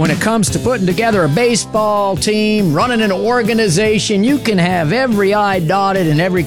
when it comes to putting together a baseball team, running an organization, you can have every I dotted and every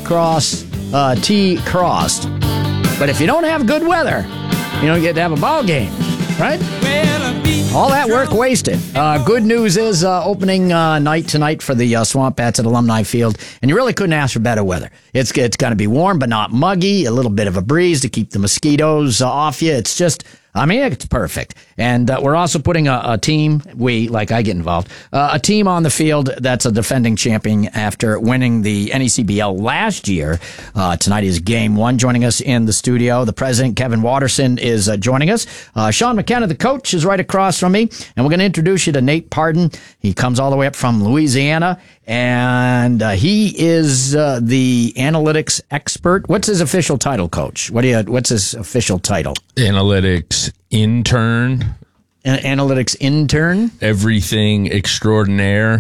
T crossed. But if you don't have good weather, you don't get to have a ball game, right? All that work wasted. Good news is opening night tonight for the Swamp Bats at Alumni Field, and you really couldn't ask for better weather. It's going to be warm but not muggy, a little bit of a breeze to keep the mosquitoes off you. It's just, it's perfect. And we're also putting a team, I get involved, a team on the field that's a defending champion after winning the NECBL last year. Tonight is game one. Joining us in the studio, the president, Kevin Watterson, is joining us. Sean McKenna, the coach, is right across from me. And we're going to introduce you to Nate Pardon. He comes all the way up from Louisiana, and he is the analytics expert. What's his official title, Coach? What's his official title? Analytics intern. Analytics intern. Everything extraordinaire.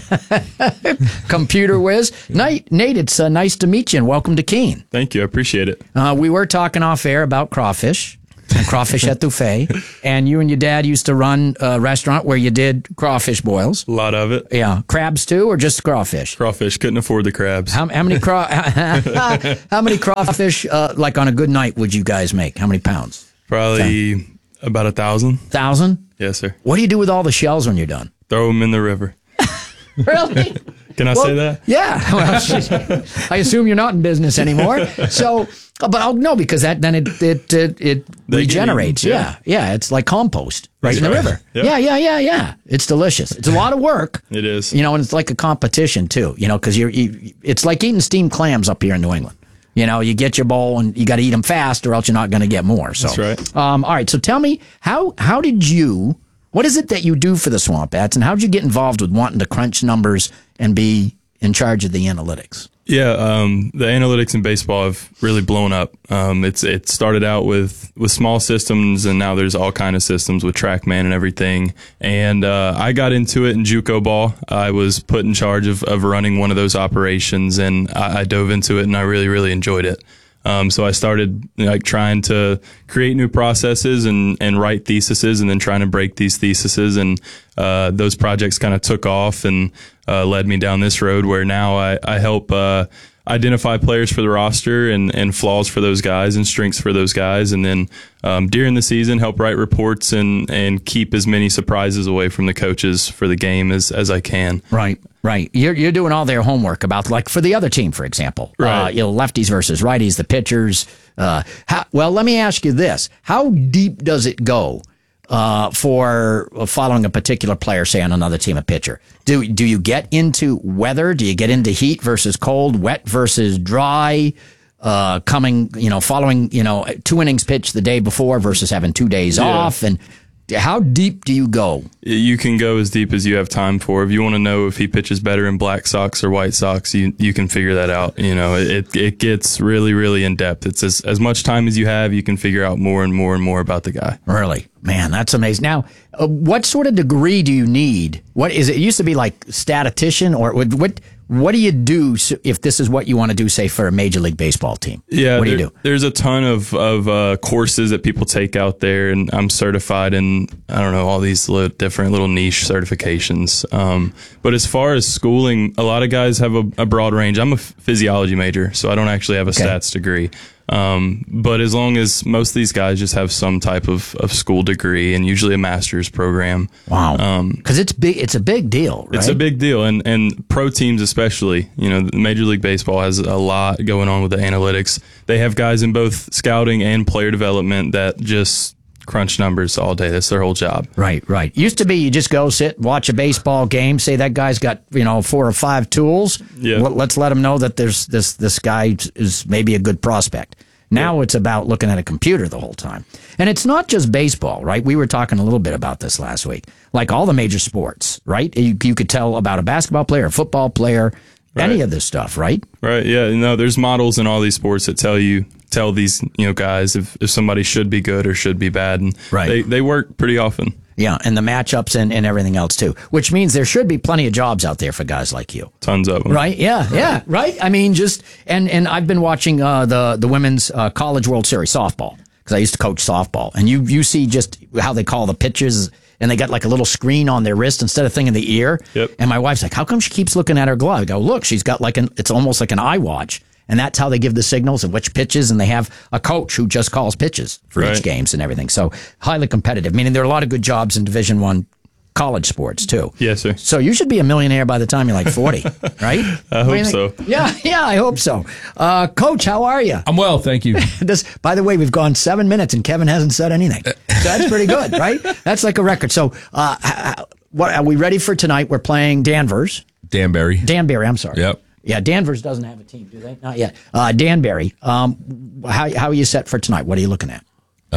Computer whiz. Nate, it's nice to meet you, and welcome to Keene. Thank you. I appreciate it. We were talking off air about crawfish. Crawfish etouffee, and you and your dad used to run a restaurant where you did crawfish boils. A lot of it. Yeah, crabs too, or just crawfish? Crawfish. Couldn't afford the crabs. How many how many crawfish, like on a good night, would you guys make? How many pounds? Probably about 1,000. 1,000? Yes, sir. What do you do with all the shells when you're done? Throw them in the river. Really? Can I say that? Yeah. Well, I assume you're not in business anymore. So, no, because it regenerates. Yeah. It's like compost right in the river. Yep. Yeah. It's delicious. It's a lot of work. It is. And it's like a competition too. Because it's like eating steamed clams up here in New England. You get your bowl and you got to eat them fast, or else you're not going to get more. So, that's right. All right. So tell me, how did you? What is it that you do for the Swamp Bats, and how did you get involved with wanting to crunch numbers and be in charge of the analytics? Yeah, the analytics in baseball have really blown up. It started out with small systems, and now there's all kind of systems with TrackMan and everything. And I got into it in JUCO ball. I was put in charge of running one of those operations, and I dove into it, and I really, really enjoyed it. So I started trying to create new processes and write theses, and then trying to break these theses. And those projects kind of took off and led me down this road where now I help identify players for the roster and flaws for those guys and strengths for those guys. And then during the season, help write reports and keep as many surprises away from the coaches for the game as I can. Right. You're doing all their homework about, like, for the other team, for example. Right. Lefties versus righties, the pitchers. Well, let me ask you this. How deep does it go for following a particular player, say on another team, a pitcher? Do you get into weather? Do you get into heat versus cold, wet versus dry? Following 2 innings pitched the day before versus having 2 days off, and how deep do you go? You can go as deep as you have time for. If you want to know if he pitches better in Black Sox or White Sox, you can figure that out. It gets really, really in depth. It's as much time as you have, you can figure out more and more and more about the guy. Really? Man, that's amazing. Now, what sort of degree do you need? What is it? It used to be like statistician, or what do you do if this is what you want to do, say, for a Major League Baseball team? Yeah, what do you do? There's a ton of courses that people take out there, and I'm certified in, all these different little niche certifications. But as far as schooling, a lot of guys have a broad range. I'm a physiology major, so I don't actually have a stats degree. But as long as most of these guys just have some type of school degree, and usually a master's program. Wow. Because it's a big deal, right? It's a big deal. And pro teams especially, Major League Baseball has a lot going on with the analytics. They have guys in both scouting and player development that just crunch numbers all day. That's their whole job. Right. Used to be you just go sit, watch a baseball game, say that guy's got 4 or 5 tools. Yeah. Let's let him know that there's this guy is maybe a good prospect. Now it's about looking at a computer the whole time. And it's not just baseball, right? We were talking a little bit about this last week. Like all the major sports, right? You could tell about a basketball player, a football player, any of this stuff, right? Right. Yeah. There's models in all these sports that tell these guys if somebody should be good or should be bad, and they work pretty often. Yeah, and the matchups and everything else too, which means there should be plenty of jobs out there for guys like you. Tons of them. Right? Yeah, right? I mean, and I've been watching the Women's College World Series softball, because I used to coach softball, and you see just how they call the pitches, and they got like a little screen on their wrist instead of thing in the ear. Yep. And my wife's like, how come she keeps looking at her glove? I go, look, she's got it's almost like an iWatch. And that's how they give the signals and which pitches. And they have a coach who just calls pitches for each games and everything. So highly competitive, meaning there are a lot of good jobs in Division I college sports too. Yes, sir. So you should be a millionaire by the time you're like 40, right? I hope so. Yeah, I hope so. Coach, how are you? I'm well, thank you. By the way, we've gone 7 minutes and Kevin hasn't said anything. So that's pretty good, right? That's like a record. So what are we ready for tonight? We're playing Danvers. Danbury, I'm sorry. Yep. Yeah, Danvers doesn't have a team, do they? Not yet. Danbury. How are you set for tonight? What are you looking at?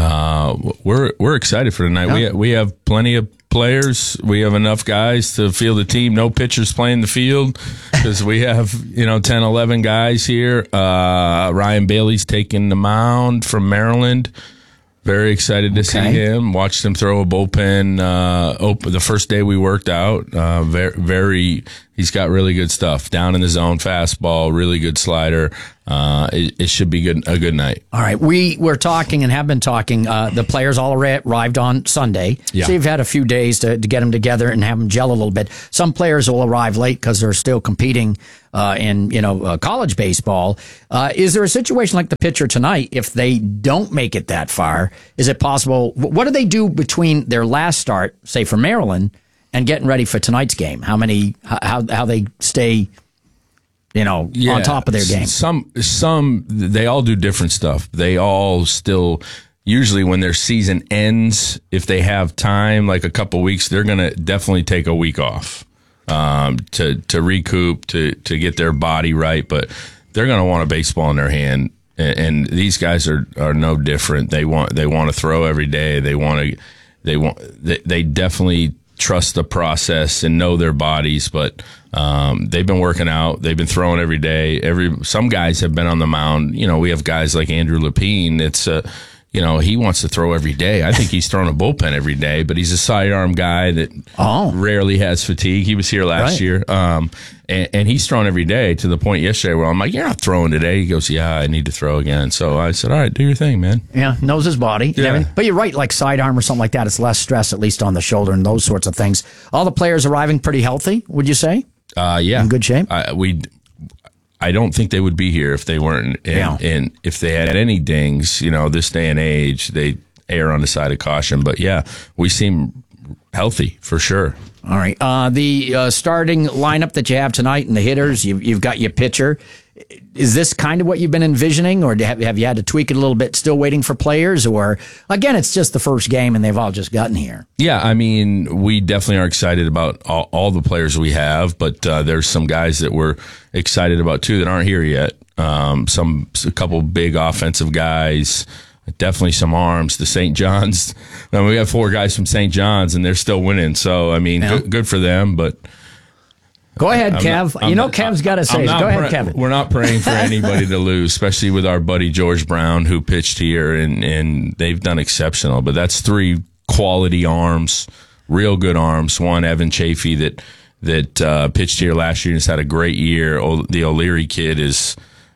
We're excited for tonight. Yeah. We have plenty of players. We have enough guys to field the team. No pitchers playing the field because we have 10, 11 guys here. Ryan Bailey's taking the mound from Maryland. Very excited to see him. Watched him throw a bullpen the first day we worked out. He's got really good stuff. Down in the zone fastball, really good slider. It should be a good night. All right. We were talking and have been talking. The players all arrived on Sunday. Yeah. So you've had a few days to get them together and have them gel a little bit. Some players will arrive late because they're still competing in college baseball. Is there a situation like the pitcher tonight, if they don't make it that far, is it possible? What do they do between their last start, say for Maryland, and getting ready for tonight's game? How they stay on top of their game? Some they all do different stuff. They all still, usually when their season ends, if they have time, like a couple weeks, they're going to definitely take a week off to recoup, to get their body right. But they're going to want a baseball in their hand, and these guys are no different. They want to throw every day. They definitely trust the process and know their bodies, but they've been working out. They've been throwing every day. Some guys have been on the mound. We have guys like Andrew Lapine. It's he wants to throw every day. I think he's throwing a bullpen every day, but he's a sidearm guy that rarely has fatigue. He was here last year. And he's thrown every day, to the point yesterday where I'm like, you're not throwing today. He goes, yeah, I need to throw again. So I said, all right, do your thing, man. Yeah, knows his body. Yeah. But you're right, like sidearm or something like that, it's less stress, at least on the shoulder and those sorts of things. All the players arriving pretty healthy, would you say? Yeah. In good shape? I don't think they would be here if they weren't. And if they had any dings, this day and age, they err on the side of caution. But yeah, we seem healthy for sure. All right. The starting lineup that you have tonight and the hitters, you've got your pitcher. Is this kind of what you've been envisioning, or have you had to tweak it a little bit, still waiting for players? Or, again, it's just the first game and they've all just gotten here? Yeah, I mean, we definitely are excited about all the players we have, but there's some guys that we're excited about, too, that aren't here yet. A couple big offensive guys. Definitely some arms. The St. John's. We have 4 guys from St. John's, and they're still winning. So, I mean, good for them. But go ahead, Kev. Kev's got to say. Go ahead, Kevin. We're not praying for anybody to lose, especially with our buddy George Brown, who pitched here, and they've done exceptional. But that's 3 quality arms, real good arms. One, Evan Chafee, that pitched here last year and has had a great year. The O'Leary kid is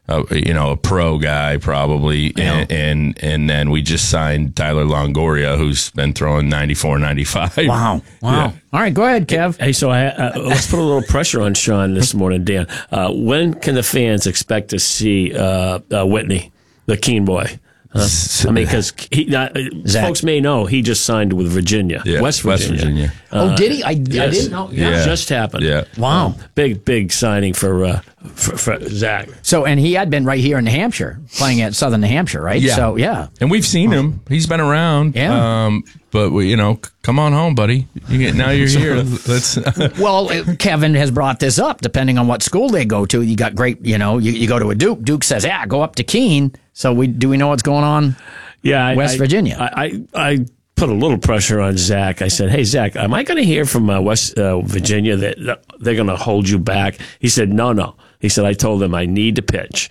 a pro guy probably. Yeah. And then we just signed Tyler Longoria, who's been throwing 94, 95. Wow. Yeah. All right, go ahead, Kev. Hey, so let's put a little pressure on Sean this morning, Dan. When can the fans expect to see Whitney, the Keene boy? I mean, because folks may know he just signed with Virginia, West Virginia. Did he? I didn't know. Yeah. Just happened. Yeah. Wow. Big signing for Zach. So, and he had been right here in New Hampshire, playing at Southern New Hampshire, right? Yeah. So, yeah. And we've seen him. He's been around. Yeah. But come on home, buddy. Now you're here. Let's. Well, Kevin has brought this up. Depending on what school they go to, you got great. You go to a Duke. Duke says, "Yeah, go up to Keene." So do we know what's going on? Yeah, West Virginia. I put a little pressure on Zach. I said, "Hey, Zach, am I going to hear from West Virginia that they're going to hold you back?" He said, "No." He said, "I told them I need to pitch.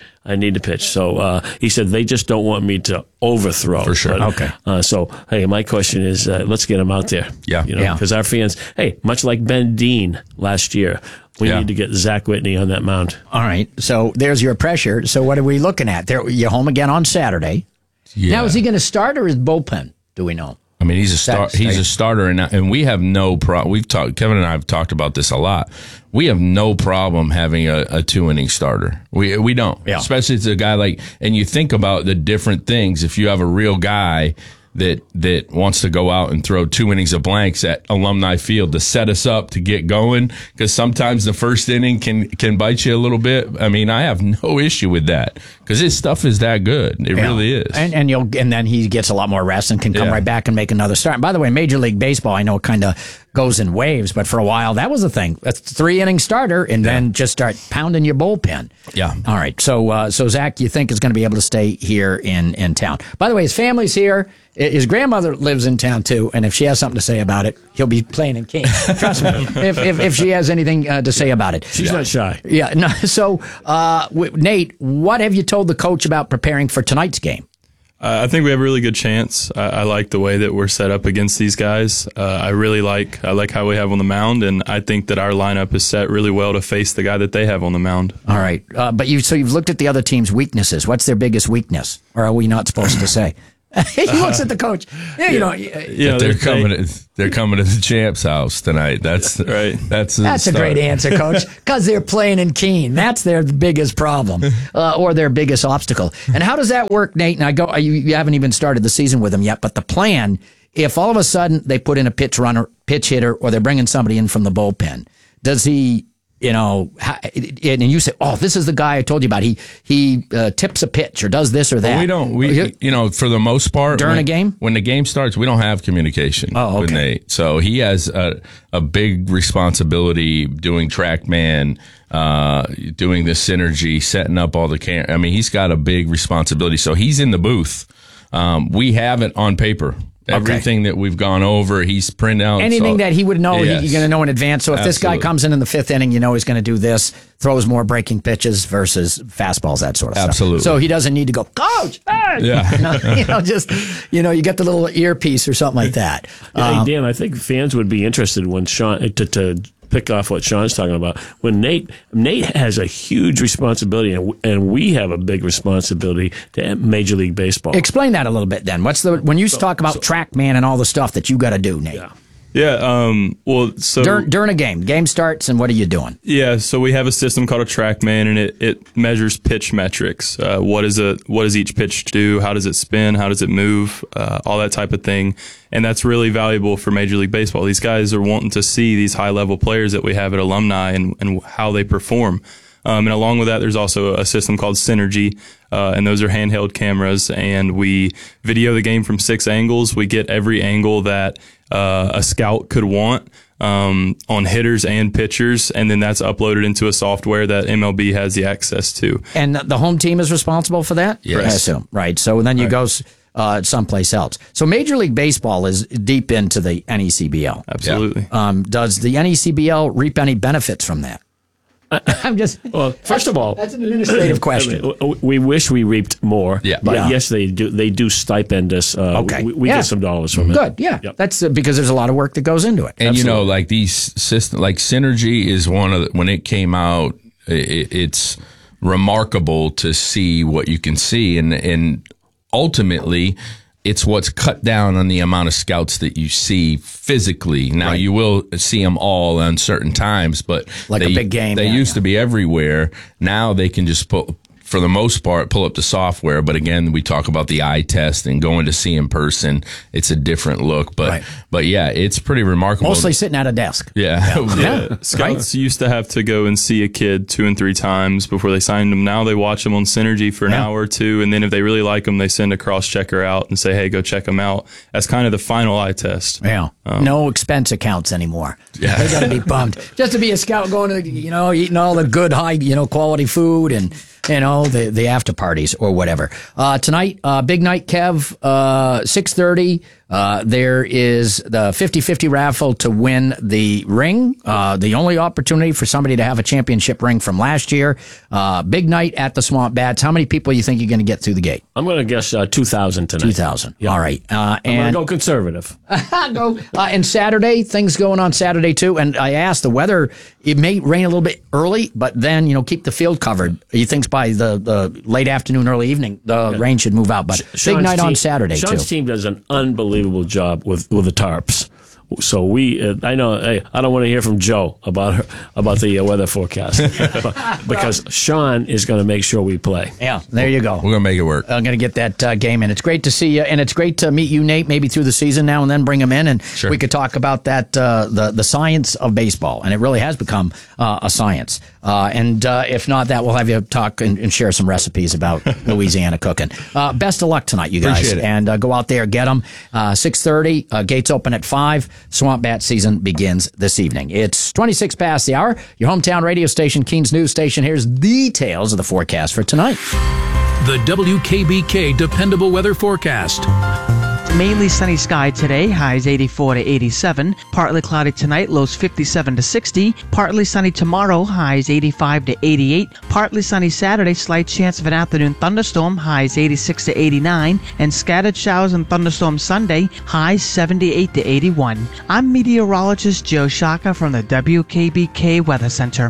So he said, they just don't want me to overthrow." For sure. Okay. So, hey, my question is, let's get him out there. Yeah. Because our fans, hey, much like Ben Dean last year, we need to get Zach Whitney on that mound. All right. So there's your pressure. So what are we looking at? You're home again on Saturday. Yeah. Now, is he going to start or is bullpen? Do we know? I mean, he's a starter, and we have no problem. We've talked. Kevin and I have talked about this a lot. We have no problem having a 2-inning starter. We don't, especially it's a guy like. And you think about the different things. If you have a real guy that wants to go out and throw 2 innings of blanks at Alumni Field to set us up to get going, because sometimes the first inning can bite you a little bit. I mean, I have no issue with that because his stuff is that good. It really is. And then he gets a lot more rest and can come right back and make another start. And by the way, Major League Baseball, I know it kind of goes in waves, but for a while that was a thing. A 3-inning starter and then just start pounding your bullpen. Yeah. All right. So Zach, you think is going to be able to stay here in town? By the way, his family's here. His grandmother lives in town too, and if she has something to say about it, he'll be playing in King. Trust me, if she has anything to say about it, she's not shy. Yeah. No. So, Nate, what have you told the coach about preparing for tonight's game? I think we have a really good chance. I like the way that we're set up against these guys. I like how we have on the mound, and I think that our lineup is set really well to face the guy that they have on the mound. All right, but you've looked at the other team's weaknesses. What's their biggest weakness, or are we not supposed to say? He looks at the coach. They're coming to the champ's house tonight. That's right. That's a great answer, Coach. Because they're playing in Keene. That's their biggest problem, or their biggest obstacle. And how does that work, Nate? And you haven't even started the season with them yet. But the plan, if all of a sudden they put in a pitch runner, pitch hitter, or they're bringing somebody in from the bullpen, does he? And you say, "Oh, this is the guy I told you about. He tips a pitch or does this or that." Well, we don't. For the most part, during a game, when the game starts, we don't have communication with Nate. So he has a big responsibility doing TrackMan, doing the synergy, setting up all the I mean, he's got a big responsibility. So he's in the booth. We have it on paper. Everything that we've gone over, he's printed out. Anything that he would know, he's going to know in advance. So if this guy comes in the 5th inning, he's going to do this, throws more breaking pitches versus fastballs, that sort of stuff. Absolutely. So he doesn't need to go, Coach, hey! Yeah. You get the little earpiece or something like that. Hey, Dan, I think fans would be interested when Sean, to pick off what Sean's talking about. When Nate has a huge responsibility, and we have a big responsibility to Major League Baseball. Explain that a little bit. Then when you talk about TrackMan and all the stuff that you got to do, Nate. During a game starts, and what are you doing? Yeah, so we have a system called a TrackMan, and it measures pitch metrics. What does each pitch do? How does it spin? How does it move? All that type of thing. And that's really valuable for Major League Baseball. These guys are wanting to see these high-level players that we have at Alumni and how they perform. And along with that, there's also a system called Synergy, and those are handheld cameras, and we video the game from 6 angles. We get every angle that a scout could want on hitters and pitchers, and then that's uploaded into a software that MLB has the access to. And the home team is responsible for that? Yes. I assume, right? So then you go someplace else. So Major League Baseball is deep into the NECBL. Absolutely. Does the NECBL reap any benefits from that? I'm just. Well, first of all, that's an administrative question. We wish we reaped more. Yeah. But yes, they do. They do stipend us. We get some dollars from it. Good. Yeah. Yep. That's because there's a lot of work that goes into it. And like these systems, like Synergy is one of when it came out, it's remarkable to see what you can see, and ultimately, it's what's cut down on the amount of scouts that you see physically. Now, you will see them all on certain times, but like a big game. They used to be everywhere. Now they can just for the most part, pull up the software. But again, we talk about the eye test and going to see in person. It's a different look. But yeah, it's pretty remarkable. Mostly sitting at a desk. Yeah. Scouts used to have to go and see a kid 2 and 3 times before they signed them. Now they watch them on Synergy for an hour or two. And then if they really like them, they send a cross-checker out and say, hey, go check them out. That's kind of the final eye test. Yeah. No expense accounts anymore. Yeah. They got to be bummed. Just to be a scout going to, eating all the good, high, quality food and, the after parties or whatever. Tonight, big night, Kev, 6:30. There is the 50-50 raffle to win the ring, the only opportunity for somebody to have a championship ring from last year. Big night at the Swamp Bats. How many people you think you're going to get through the gate? I'm going to guess 2,000 tonight. 2,000. Yeah. All right. I'm going to go conservative. And Saturday, things going on Saturday too. And I asked the weather, it may rain a little bit early, but then, keep the field covered. He thinks by the late afternoon, early evening, the rain should move out. But big night on Saturday too. Sean's team does an unbelievable job with the tarps. So I know. Hey, I don't want to hear from Joe about the weather forecast because Sean is going to make sure we play. Yeah, there you go. We're going to make it work. I'm going to get that game in. It's great to see you, and it's great to meet you, Nate. Maybe through the season now and then, bring him in, and we could talk about that the science of baseball, and it really has become a science. And if not that, we'll have you talk and share some recipes about Louisiana cooking. Best of luck tonight, you guys, Appreciate it. and go out there, get them. 6:30, gates open at 5. Swamp Bat season begins this evening. It's 26 past the hour. Your hometown radio station, Keens News Station. Here's details of the forecast for tonight. The WKBK Dependable Weather Forecast. Mainly sunny sky today, highs 84 to 87. Partly cloudy tonight, lows 57 to 60. Partly sunny tomorrow, highs 85 to 88. Partly sunny Saturday, slight chance of an afternoon thunderstorm, highs 86 to 89. And scattered showers and thunderstorms Sunday, highs 78 to 81. I'm meteorologist Joe Shaka from the WKBK Weather Center.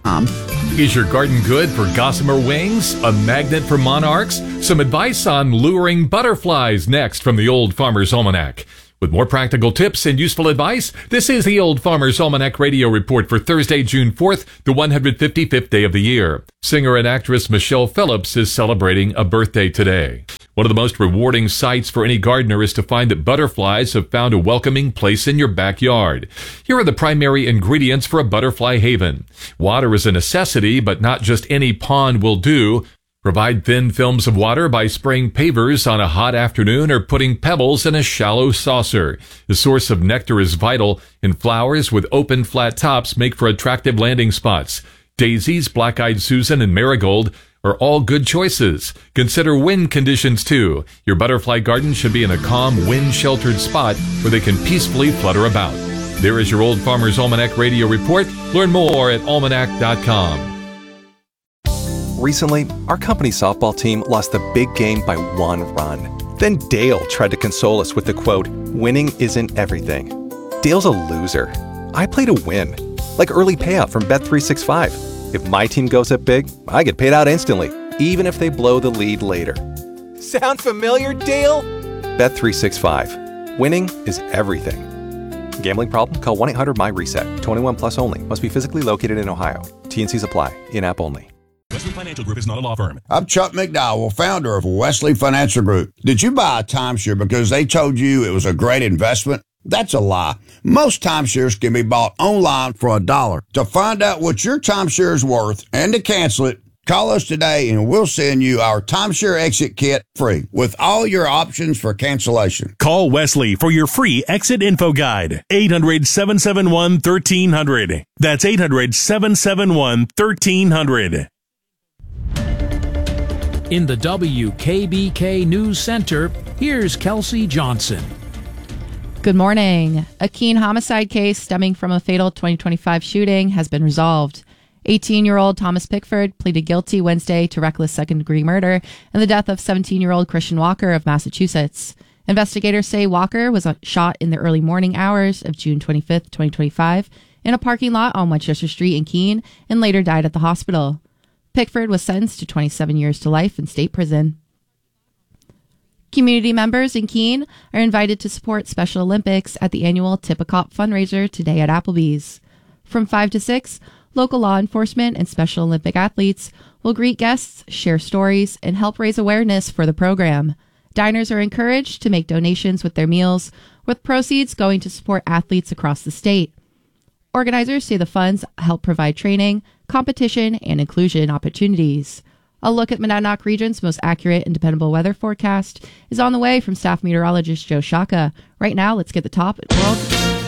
Is your garden good for gossamer wings? A magnet for monarchs? Some advice on luring butterflies next from the Old Farmer's Almanac. With more practical tips and useful advice, this is the Old Farmer's Almanac radio report for Thursday, June 4th, the 155th day of the year. Singer and actress Michelle Phillips is celebrating a birthday today. One of the most rewarding sights for any gardener is to find that butterflies have found a welcoming place in your backyard. Here are the primary ingredients for a butterfly haven. Water is a necessity, but not just any pond will do. Provide thin films of water by spraying pavers on a hot afternoon or putting pebbles in a shallow saucer. The source of nectar is vital, and flowers with open flat tops make for attractive landing spots. Daisies, black-eyed Susan, and marigold are all good choices. Consider wind conditions too. Your butterfly garden should be in a calm, wind-sheltered spot where they can peacefully flutter about. There is your Old Farmer's Almanac radio report. Learn more at almanac.com. Recently, our company softball team lost the big game by 1 run. Then Dale tried to console us with the quote, "Winning isn't everything." Dale's a loser. I play to win. Like early payout from Bet365. If my team goes up big, I get paid out instantly, even if they blow the lead later. Sound familiar, Dale? Bet365. Winning is everything. Gambling problem? Call 1-800-MY-RESET. 21 plus only. Must be physically located in Ohio. T&Cs apply. In-app only. Wesley Financial Group is not a law firm. I'm Chuck McDowell, founder of Wesley Financial Group. Did you buy a timeshare because they told you it was a great investment? That's a lie. Most timeshares can be bought online for $1. To find out what your timeshare is worth and to cancel it, call us today and we'll send you our timeshare exit kit free with all your options for cancellation. Call Wesley for your free exit info guide. 800-771-1300. That's 800-771-1300. In the WKBK News Center, here's Kelsey Johnson. Good morning. A Keene homicide case stemming from a fatal 2025 shooting has been resolved. 18-year-old Thomas Pickford pleaded guilty Wednesday to reckless second-degree murder and the death of 17-year-old Christian Walker of Massachusetts. Investigators say Walker was shot in the early morning hours of June 25th, 2025, in a parking lot on Westchester Street in Keene and later died at the hospital. Pickford was sentenced to 27 years to life in state prison. Community members in Keene are invited to support Special Olympics at the annual Tip a Cop fundraiser today at Applebee's. From 5 to 6, local law enforcement and Special Olympic athletes will greet guests, share stories, and help raise awareness for the program. Diners are encouraged to make donations with their meals, with proceeds going to support athletes across the state. Organizers say the funds help provide training, competition, and inclusion opportunities. A look at Monadnock Region's most accurate and dependable weather forecast is on the way from staff meteorologist Joe Shaka. Right now, let's get the top world.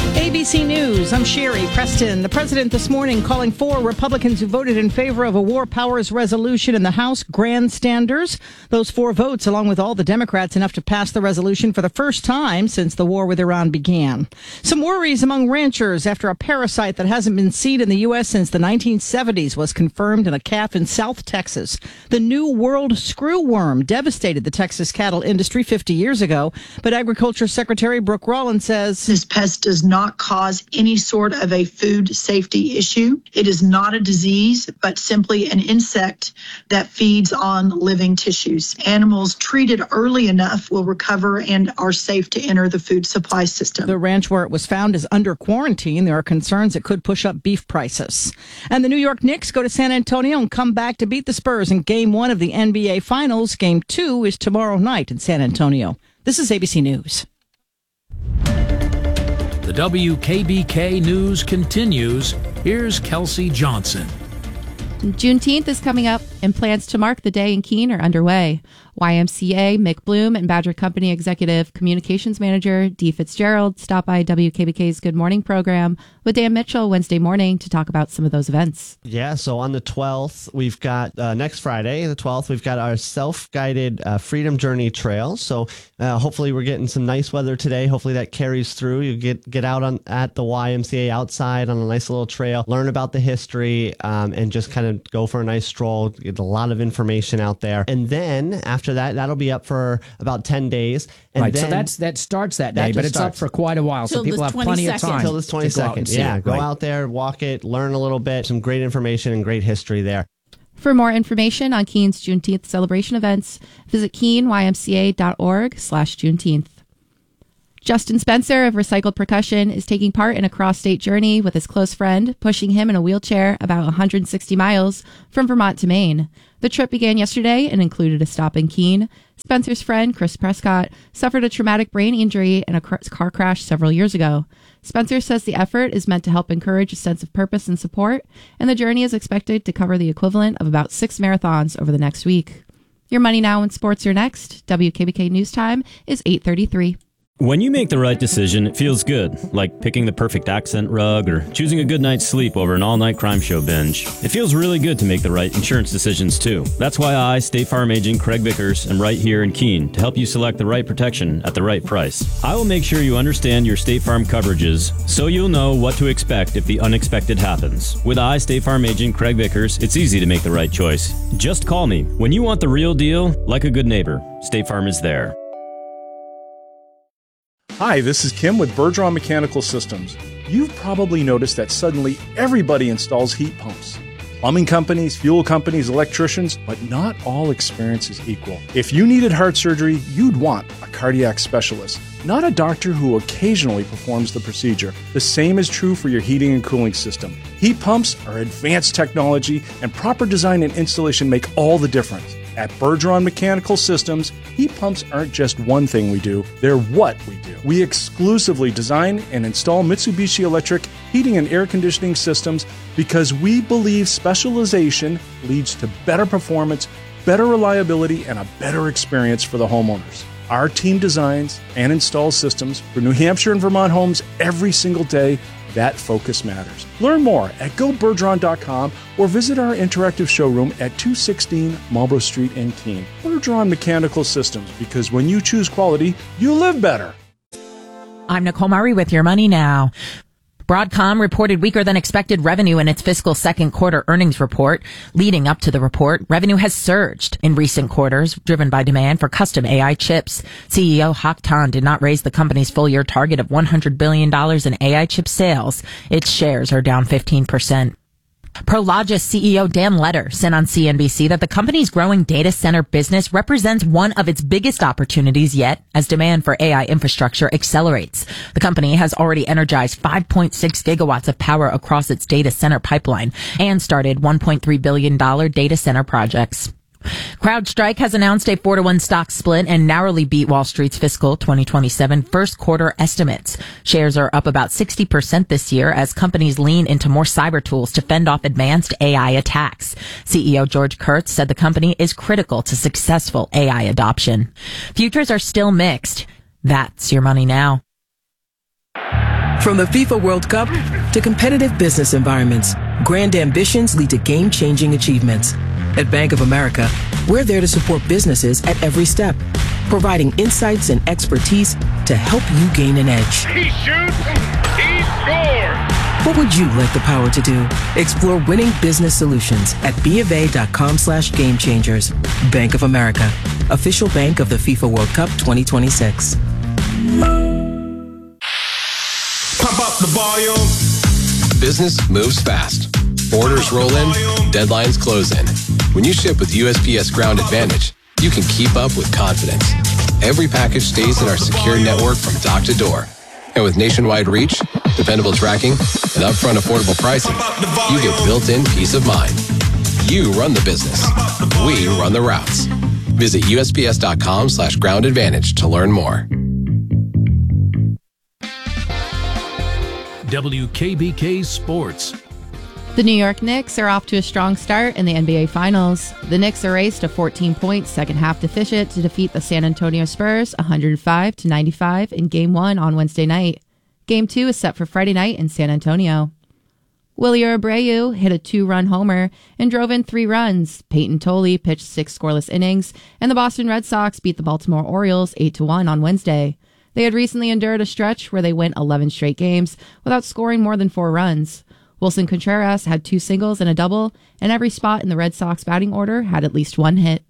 ABC News, I'm Sherry Preston. The president this morning calling 4 Republicans who voted in favor of a war powers resolution in the House grandstanders. Those 4 votes, along with all the Democrats, enough to pass the resolution for the first time since the war with Iran began. Some worries among ranchers after a parasite that hasn't been seen in the U.S. since the 1970s was confirmed in a calf in South Texas. The New World screwworm devastated the Texas cattle industry 50 years ago, but Agriculture Secretary Brooke Rollins says this pest does not cause any sort of a food safety issue. It is not a disease, but simply an insect that feeds on living tissues. Animals treated early enough will recover and are safe to enter the food supply system. The ranch where it was found is under quarantine. There are concerns it could push up beef prices. And the New York Knicks go to San Antonio and come back to beat the Spurs in Game 1 of the NBA Finals. Game 2 is tomorrow night in San Antonio. This is ABC News. The WKBK News continues. Here's Kelsey Johnson. Juneteenth is coming up, and plans to mark the day in Keene are underway. YMCA, Mick Bloom, and Badger Company Executive Communications Manager Dee Fitzgerald stopped by WKBK's Good Morning program with Dan Mitchell Wednesday morning to talk about some of those events. Yeah, so on the 12th, we've got, next Friday, the 12th, we've got our self-guided Freedom Journey Trail. So hopefully we're getting some nice weather today. Hopefully that carries through. You get out at the YMCA outside on a nice little trail, learn about the history, and just kind of go for a nice stroll, get a lot of information out there. And then after that, that'll be up for about 10 days. And right, then, so that starts that day, but it's up for quite a while, so people have plenty of time. Until this 22nd. Yeah, go out there, walk it, learn a little bit, some great information and great history there. For more information on Keene's Juneteenth celebration events, visit keeneymca.org/Juneteenth. Justin Spencer of Recycled Percussion is taking part in a cross-state journey with his close friend, pushing him in a wheelchair about 160 miles from Vermont to Maine. The trip began yesterday and included a stop in Keene. Spencer's friend, Chris Prescott, suffered a traumatic brain injury in a car crash several years ago. Spencer says the effort is meant to help encourage a sense of purpose and support, and the journey is expected to cover the equivalent of about 6 marathons over the next week. Your Money Now and Sports are next. WKBK News Time is 8:33. When you make the right decision, it feels good, like picking the perfect accent rug or choosing a good night's sleep over an all-night crime show binge. It feels really good to make the right insurance decisions, too. That's why I, State Farm Agent Craig Vickers, am right here in Keene to help you select the right protection at the right price. I will make sure you understand your State Farm coverages so you'll know what to expect if the unexpected happens. With I, State Farm Agent Craig Vickers, it's easy to make the right choice. Just call me. When you want the real deal, like a good neighbor, State Farm is there. Hi, this is Kim with Bergeron Mechanical Systems. You've probably noticed that suddenly everybody installs heat pumps. Plumbing companies, fuel companies, electricians, but not all experience is equal. If you needed heart surgery, you'd want a cardiac specialist, not a doctor who occasionally performs the procedure. The same is true for your heating and cooling system. Heat pumps are advanced technology, and proper design and installation make all the difference. At Bergeron Mechanical Systems, heat pumps aren't just one thing we do, they're what we do. We exclusively design and install Mitsubishi Electric heating and air conditioning systems because we believe specialization leads to better performance, better reliability, and a better experience for the homeowners. Our team designs and installs systems for New Hampshire and Vermont homes every single day. That focus matters. Learn more at gobergeron.com or visit our interactive showroom at 216 Marlborough Street in Keene. Bergeron Mechanical Systems, because when you choose quality, you live better. I'm Nicole Murray with Your Money Now. Broadcom reported weaker than expected revenue in its fiscal second quarter earnings report. Leading up to the report, revenue has surged in recent quarters, driven by demand for custom AI chips. CEO Hock Tan did not raise the company's full-year target of $100 billion in AI chip sales. Its shares are down 15%. Prologis CEO Dan Leder said on CNBC that the company's growing data center business represents one of its biggest opportunities yet as demand for AI infrastructure accelerates. The company has already energized 5.6 gigawatts of power across its data center pipeline and started $1.3 billion data center projects. CrowdStrike has announced a 4-to-1 stock split and narrowly beat Wall Street's fiscal 2027 first quarter estimates. Shares are up about 60% this year as companies lean into more cyber tools to fend off advanced AI attacks. CEO George Kurtz said the company is critical to successful AI adoption. Futures are still mixed. That's Your Money Now. From the FIFA World Cup to competitive business environments, grand ambitions lead to game-changing achievements. At Bank of America, we're there to support businesses at every step, providing insights and expertise to help you gain an edge. He shoots, he scores! What would you like the power to do? Explore winning business solutions at BofA.com/gamechangers. Bank of America, official bank of the FIFA World Cup 2026. Pump up the volume. Business moves fast. Orders roll in, deadlines close in. When you ship with USPS Ground Advantage, you can keep up with confidence. Every package stays in our secure network from dock to door. And with nationwide reach, dependable tracking, and upfront affordable pricing, you get built-in peace of mind. You run the business. We run the routes. Visit USPS.com/Ground Advantage to learn more. WKBK Sports. The New York Knicks are off to a strong start in the NBA Finals. The Knicks erased a 14-point second-half deficit to defeat the San Antonio Spurs 105-95 in Game 1 on Wednesday night. Game 2 is set for Friday night in San Antonio. Willie Abreu hit a 2-run homer and drove in 3 runs. Peyton Tolley pitched 6 scoreless innings, and the Boston Red Sox beat the Baltimore Orioles 8-1 on Wednesday. They had recently endured a stretch where they went 11 straight games without scoring more than 4 runs. Wilson Contreras had 2 singles and a double, and every spot in the Red Sox batting order had at least 1 hit.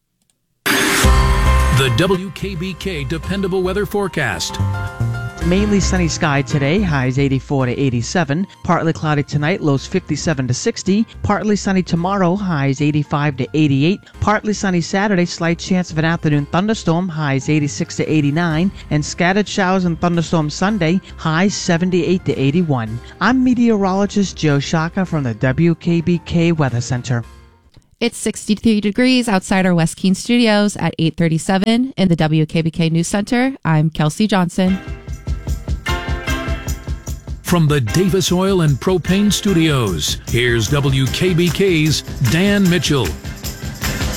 The WKBK Dependable Weather Forecast. Mainly sunny sky today, highs 84 to 87. Partly cloudy tonight, lows 57 to 60. Partly sunny tomorrow, highs 85 to 88. Partly sunny Saturday, slight chance of an afternoon thunderstorm, highs 86 to 89. And scattered showers and thunderstorms Sunday, highs 78 to 81. I'm meteorologist Joe Shaka from the WKBK Weather Center. It's 63 degrees outside our West Keene studios at 8:37 in the WKBK News Center. I'm Kelsey Johnson. From the Davis Oil and Propane Studios, here's WKBK's Dan Mitchell.